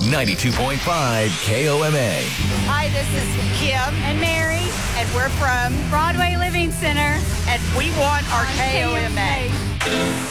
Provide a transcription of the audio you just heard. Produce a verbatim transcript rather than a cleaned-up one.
ninety-two point five K O M A. Hi, this is Kim and Mary, and we're from Broadway Living Center, and we want our K O M A.